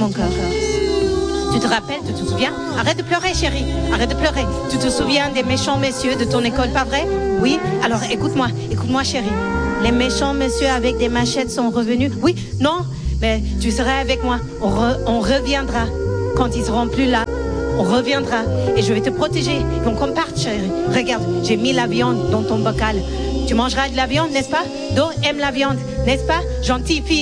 ton cœur. Tu te rappelles, tu te souviens? Arrête de pleurer, chérie. Arrête de pleurer. Tu te souviens des méchants messieurs de ton école, pas vrai? Oui? Alors écoute-moi, chérie. Les méchants messieurs avec des machettes sont revenus. Oui? Non? Mais tu seras avec moi. On reviendra. Quand ils seront plus là, on reviendra. Et je vais te protéger. Donc on parte, chérie. Regarde, j'ai mis la viande dans ton bocal. Tu mangeras de la viande, n'est-ce pas? Do aime la viande, n'est-ce pas? Gentille fille.